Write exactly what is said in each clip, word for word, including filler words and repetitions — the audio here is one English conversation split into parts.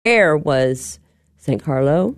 prayer was, Saint Carlo,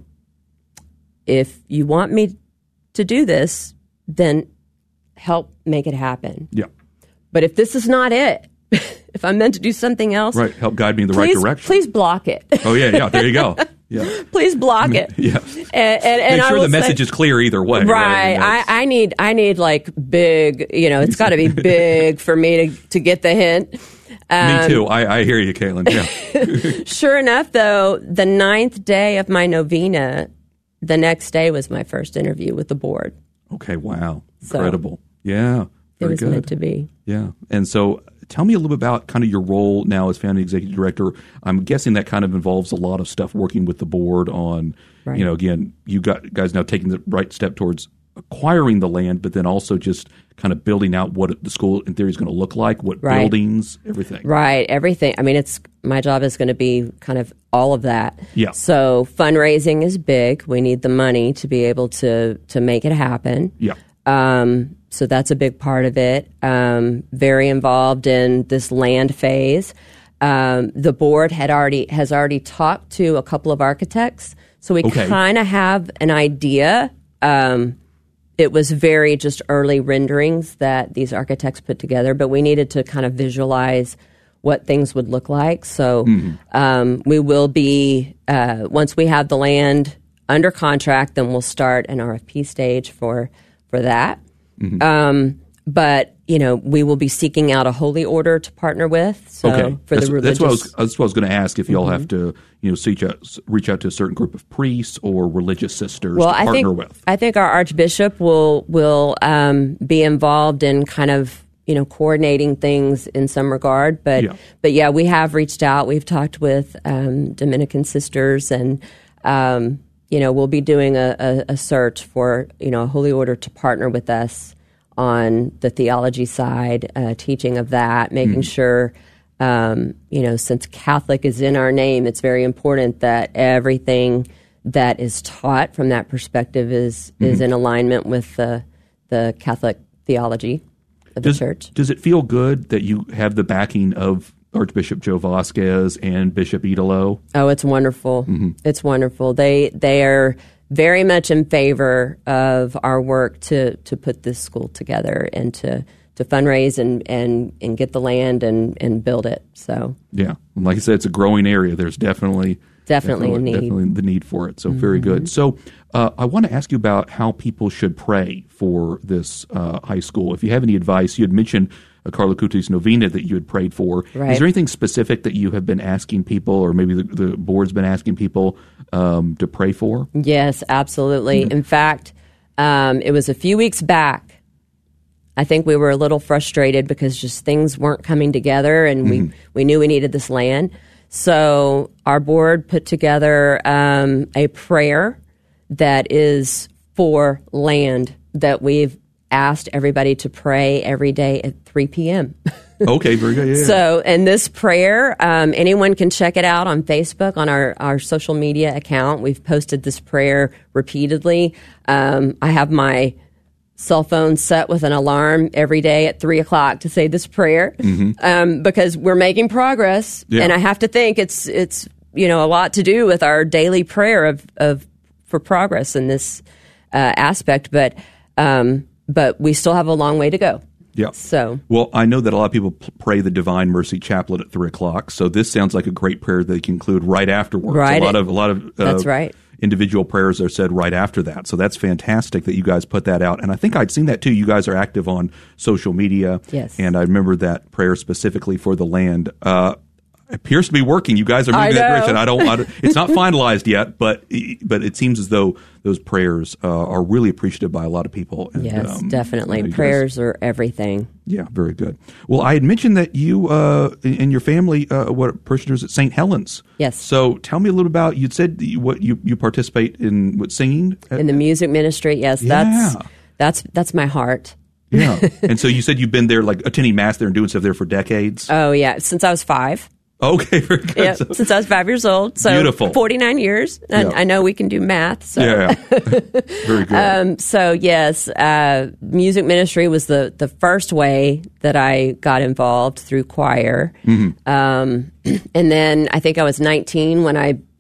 if you want me to do this, then help make it happen. Yeah. But if this is not it, if I'm meant to do something else, right, help guide me in the please, right direction. Please block it. Oh yeah, yeah. There you go. Yeah. Please block it. Yeah. And, and, and Make sure I will the message say, is clear either way. Right. right? I, I need I need like big. You know, it's got to be big for me to to get the hint. Um, me too. I, I hear you, Caitlin. Yeah. Sure enough, though, the ninth day of my novena, the next day was my first interview with the board. Okay. Wow. So, incredible. Yeah. Very it was good. meant to be. Yeah. And so tell me a little bit about kind of your role now as founding executive director. I'm guessing that kind of involves a lot of stuff working with the board on, right. you know, again, you got guys now taking the right step towards acquiring the land, but then also just kind of building out what the school in theory is going to look like, what right. buildings, everything. Right. Everything. I mean, it's my job is going to be kind of all of that. Yeah. So fundraising is big. We need the money to be able to, to make it happen. Yeah. Um, so that's a big part of it. Um, very involved in this land phase. Um, the board had already has already talked to a couple of architects, so we okay. kind of have an idea. Um, it was very just early renderings that these architects put together, but we needed to kind of visualize what things would look like. So mm-hmm. um, we will be uh, once we have the land under contract, then we'll start an R F P stage for for that. Mm-hmm. Um, but, you know, we will be seeking out a holy order to partner with. So okay. for that's, the religious. That's what I was, that's what I was going to ask, if y'all mm-hmm. have to, you know, reach out, reach out to a certain group of priests or religious sisters well, to partner I think, with. I think our archbishop will, will um, be involved in kind of, you know, coordinating things in some regard. But, yeah. but yeah, we have reached out. We've talked with um, Dominican sisters and, um, you know, we'll be doing a, a, a search for, you know, a holy order to partner with us on the theology side, uh, teaching of that, making mm. sure, um, you know, since Catholic is in our name, it's very important that everything that is taught from that perspective is mm-hmm. is in alignment with the the Catholic theology of does, the church. Does it feel good that you have the backing of Archbishop Joe Vasquez and Bishop Idolo? Oh, it's wonderful. Mm-hmm. It's wonderful. They they are very much in favor of our work to to put this school together and to, to fundraise and, and, and get the land and, and build it. So yeah, like I said, it's a growing area. There's definitely definitely, definitely a need. Definitely the need for it. So mm-hmm. very good. So uh, I want to ask you about how people should pray for this uh, high school. If you have any advice, you had mentioned a Carlo Acutis novena that you had prayed for. Right. Is there anything specific that you have been asking people, or maybe the, the board's been asking people um, to pray for? Yes, absolutely. Mm-hmm. In fact, um, it was a few weeks back. I think we were a little frustrated because just things weren't coming together, and mm-hmm. we, we knew we needed this land. So our board put together um, a prayer that is for land that we've asked everybody to pray every day at three p.m. Okay, very good. Yeah, yeah. So, and this prayer, um, anyone can check it out on Facebook, on our, our social media account. We've posted this prayer repeatedly. Um, I have my cell phone set with an alarm every day at three o'clock to say this prayer mm-hmm. um, because we're making progress. Yeah. And I have to think it's, it's, you know, a lot to do with our daily prayer of, of for progress in this uh, aspect. But, um, But we still have a long way to go. Yeah. So, well, I know that a lot of people pray the Divine Mercy Chaplet at three o'clock. So this sounds like a great prayer that you can include right afterwards. Right. A lot of a lot of uh, that's right. individual prayers are said right after that. So that's fantastic that you guys put that out. And I think I'd seen that too. You guys are active on social media. Yes. And I remember that prayer specifically for the land. Uh, appears to be working. You guys are moving in that direction. I don't, I don't. It's not finalized yet, but but it seems as though those prayers uh, are really appreciated by a lot of people. And, yes, um, definitely. You know, prayers guys, are everything. Yeah, very good. Well, I had mentioned that you uh, and your family uh, were parishioners at Saint Helens. Yes. So tell me a little about. You'd said what you you participate in what singing at, in the music ministry. Yes, yeah. that's that's that's my heart. Yeah. And so you said you've been there, like attending mass there and doing stuff there for decades. Oh yeah, since I was five. Okay, very good. Yep, so, since I was five years old. So beautiful. forty-nine years. And yeah. I know we can do math. So. Yeah, very good. um, so, yes, uh, music ministry was the, the first way that I got involved through choir. Mm-hmm. Um, and then I think I was nineteen when I